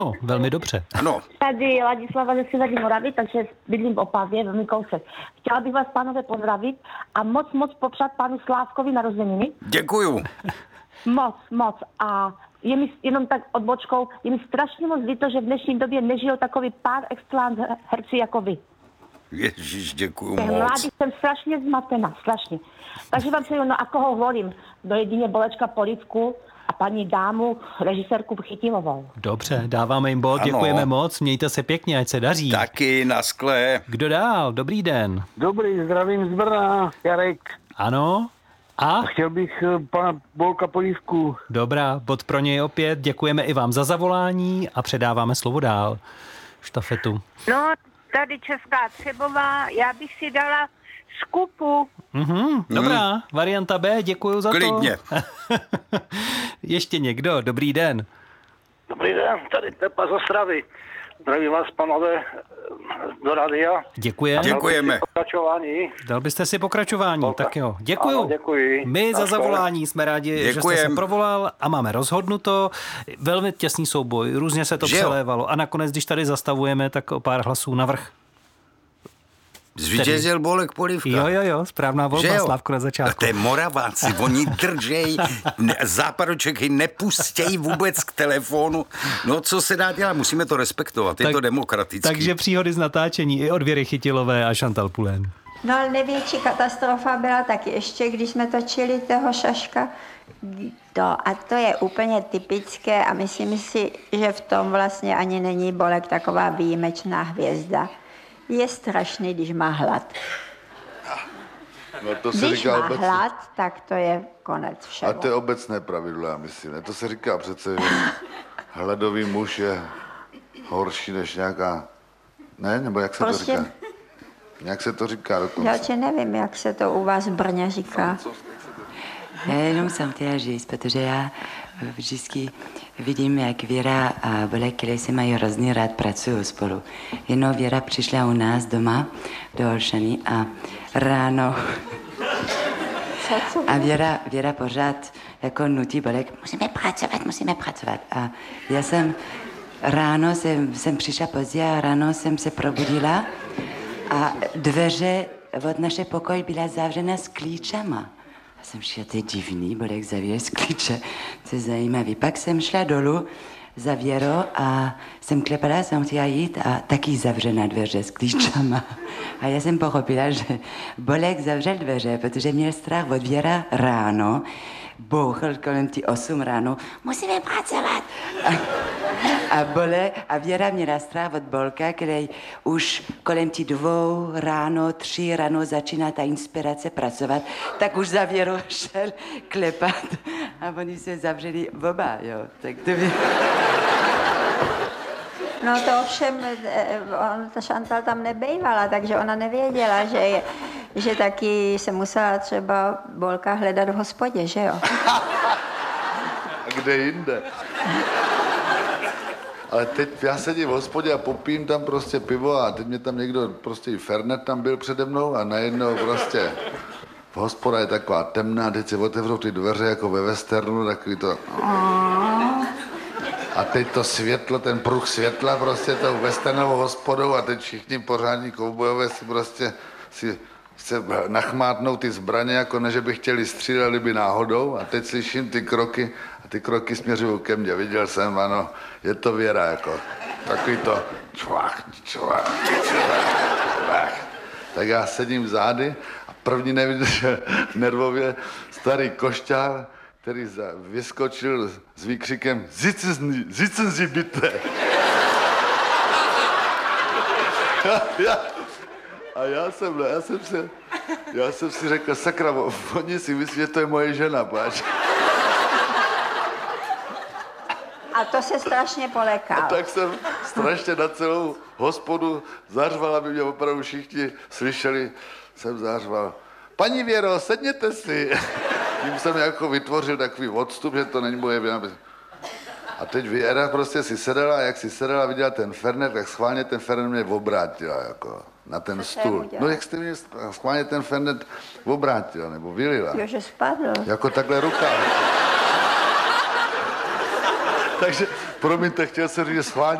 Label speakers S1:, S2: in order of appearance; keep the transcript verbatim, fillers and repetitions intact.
S1: No, velmi dobře.
S2: Ano.
S3: Tady Ladislava ze Severní Moravy, takže bydlím v Opavě, velmi kousek. Chtěla bych vás, pánové, pozdravit a moc, moc popřát panu Slávkovi narozeniny.
S2: Děkuju.
S3: Moc, moc. A je mi jenom tak odbočkou, je mi strašně moc líto, že v dnešní době nežijou takový pár excellence herci jako vy.
S2: Ježíš, děkuju
S3: Ten
S2: moc.
S3: mladý jsem strašně zmatená, strašně. Takže vám přeju, no a koho volím? Do jedině Bolečka Polívku a paní dámu, režisérku Chytilovou.
S1: Dobře, dáváme jim bod,
S2: Ano.
S1: děkujeme moc, mějte se pěkně, ať se daří.
S2: Taky na skle.
S1: Kdo dál? Dobrý den.
S4: Dobrý, zdravím z Brna, Jarek.
S1: Ano? A?
S4: Chtěl bych eh, pana Bolka Polívku.
S1: Dobrá, bod pro něj opět, děkujeme i vám za zavolání a předáváme slovo dál. Štafetu.
S5: No, tady Česká Třebová, já bych si dala skupu.
S1: Mhm, dobrá,
S2: Hmm.
S1: varianta B, děkuju za
S2: Klidně.
S1: to. Ještě někdo, dobrý den.
S4: Dobrý den, tady Pepa z Ostravy. Zdravím vás, panové, do radia.
S1: Děkujeme.
S2: Děkujeme.
S4: Pokračování.
S1: Dal byste si pokračování,
S4: Volka.
S1: tak jo. Děkuju.
S4: Ano, děkuji.
S1: My za
S4: Naschle.
S1: zavolání jsme rádi, že jste
S2: Děkujem.
S1: se provolal a máme rozhodnuto. Velmi těsný souboj, různě se to
S2: Že jo?
S1: přelévalo a nakonec, když tady zastavujeme, tak o pár hlasů navrch.
S2: Zvítězil Bolek Polívka.
S1: Jo, jo, jo, správná
S2: Že
S1: volba,
S2: jo?
S1: Slávko na začátku.
S2: To je Moraváci, oni držej, ne- Západočechy nepustějí vůbec k telefonu. No, co se dá dělat, musíme to respektovat, je
S1: Tak-
S2: to demokratický.
S1: Takže příhody z natáčení i od Věry Chytilové a Chantal Poulin.
S6: No ale největší katastrofa byla taky ještě, když jsme točili toho Šaška. To, a to je úplně typické a myslím si, že v tom vlastně ani není Bolek taková výjimečná hvězda. Je strašný, když má hlad.
S7: No to se
S6: Když
S7: říká
S6: má
S7: obecně.
S6: hlad, tak to je konec všeho.
S7: A to je obecné pravidlo, já myslím. Ne? To se říká přece, že hladový muž je horší než nějaká... Ne? Nebo jak se
S6: Prostě-
S7: to říká? Jak se to říká
S6: Já
S7: dokonce?
S6: či nevím, jak se to u vás v Brně říká.
S8: Já jenom jsem chtěla říct, protože já vždycky vidím, jak Věra a Bolek, který se mají hrozně rád, pracují spolu. Jednou Věra přišla u nás doma do Olšany a ráno
S6: Co, co?
S8: a Věra, Věra pořád jako nutí Bolek, musíme pracovat, musíme pracovat. A já jsem ráno jsem, jsem přišla pozdě a ráno jsem se probudila a dveře od naše pokoje byla zavřena s klíčema. A jsem šla, to je divný, Bolek zavírá z klíče, to je zajímavý. Pak jsem šla dolů za Věrou a jsem klepala, jsem chtěla jít a taky zavřena dveře s klíčama. A já jsem pochopila, že Bolek zavřel dveře, protože měl strach od Věra ráno, bouchl kolem tí osm ráno, musíme pracovat. A, a, Bole, a Věra měla strach od Bolka, který už kolem tí dvou ráno, tři ráno začíná ta inspirace pracovat, tak už za Věrou šel klepat a oni se zavřeli oba, jo. Tak to by...
S6: No to ovšem, eh, on, ta Chantal tam nebejvala, takže ona nevěděla, že, je, že taky se musela třeba Bolka hledat v hospodě, že jo?
S7: A kde jinde? Ale teď já sedím v hospodě a popím tam prostě pivo a teď mě tam někdo, prostě i Fernet tam byl přede mnou a najednou prostě v hospoda je taková temná, teď se otevřou ty dveře jako ve westernu, takový to... A teď to světlo, ten pruh světla prostě tou westernovou hospodou a teď všichni pořádní koubojové si prostě si se nachmátnou ty zbraně, jako ne, že by chtěli střílet, by náhodou a teď slyším ty kroky a ty kroky směřují ke mně. Viděl jsem, ano, je to Věra, jako takový to čvách, čvách, čvách. Tak já sedím zády a první neviděl nervově starý košťár, který za, vyskočil s výkřikem Sitzen Sie bitte. já, a já jsem, já jsem si, já jsem si řekl, sakra, oni si myslí, že to je moje žena, páč.
S6: A to se strašně polekal.
S7: Tak jsem strašně na celou hospodu zařval, aby mě opravdu všichni slyšeli, jsem zařval. Paní Věro, sedněte si. Tím jsem jako vytvořil takový odstup, že to není moje věna. A teď Věra prostě si sedala a jak si sedala, viděla ten Fernet, tak schválně ten Fernet mě obrátila jako na ten stůl. No jak jste mě schválně ten Fernet obrátila nebo vylila.
S6: Jo, že spadl.
S7: Jako takhle ruka. takže, Promiňte, chtěl jsem říct, že schválně